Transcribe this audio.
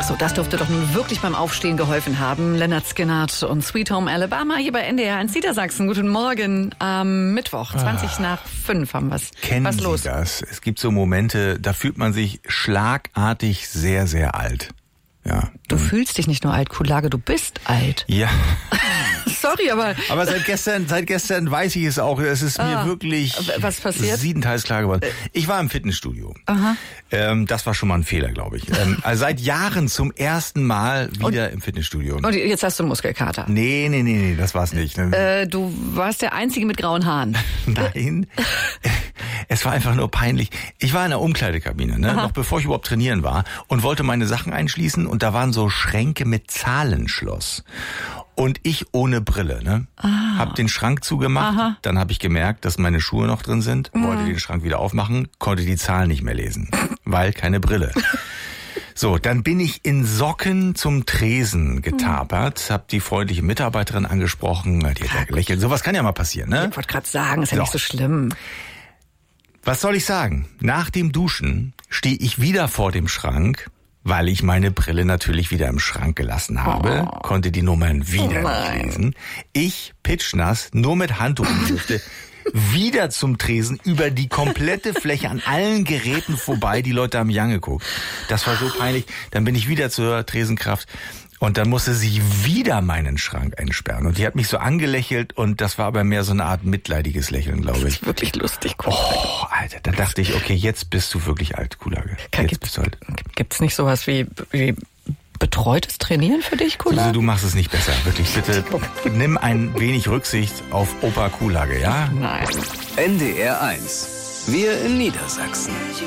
So, das dürfte doch nun wirklich beim Aufstehen geholfen haben. Lynyrd Skynyrd und Sweet Home Alabama hier bei NDR 1 Niedersachsen. Guten Morgen. Am Mittwoch, 5:20 haben wir's. Kennen Was los? Sie das? Es gibt so Momente, da fühlt man sich schlagartig sehr, sehr alt. Ja. Du fühlst dich nicht nur alt, Kuhlage, du bist alt. Ja. Sorry, aber seit gestern weiß ich es auch. Es ist mir wirklich was passiert? Siebenteils klar geworden. Ich war im Fitnessstudio. Aha. Das war schon mal ein Fehler, glaube ich. Also seit Jahren zum ersten Mal wieder im Fitnessstudio. Und jetzt hast du Muskelkater. Nee, das war's nicht. Du warst der Einzige mit grauen Haaren. Nein. Es war einfach nur peinlich. Ich war in der Umkleidekabine, noch bevor ich überhaupt trainieren war und wollte meine Sachen einschließen und da waren so Schränke mit Zahlenschloss. Und ich ohne Brille, hab den Schrank zugemacht, dann habe ich gemerkt, dass meine Schuhe noch drin sind, wollte den Schrank wieder aufmachen, konnte die Zahlen nicht mehr lesen, weil keine Brille. So, dann bin ich in Socken zum Tresen getapert, hab die freundliche Mitarbeiterin angesprochen, die hat ja gelächelt. Sowas kann ja mal passieren, ne? Ich wollte gerade sagen, ist ja nicht so schlimm. Was soll ich sagen? Nach dem Duschen stehe ich wieder vor dem Schrank, weil ich meine Brille natürlich wieder im Schrank gelassen habe, konnte die Nummern wieder nicht lesen. Ich, pitschnass, nur mit Handtuch in die Hüfte, wieder zum Tresen, über die komplette Fläche an allen Geräten vorbei. Die Leute haben mich angeguckt. Das war so peinlich. Dann bin ich wieder zur Tresenkraft. Und dann musste sie wieder meinen Schrank einsperren. Und die hat mich so angelächelt und das war aber mehr so eine Art mitleidiges Lächeln, glaube ich. Das ist wirklich lustig, Kuhlage. Oh, Alter, da dachte ich, okay, jetzt bist du wirklich alt, Kuhlage. Jetzt bist du alt. Gibt's nicht sowas wie betreutes Trainieren für dich, Kuhlage? Also, du machst es nicht besser, wirklich. Bitte nimm ein wenig Rücksicht auf Opa Kuhlage, ja? Nein. NDR 1. Wir in Niedersachsen.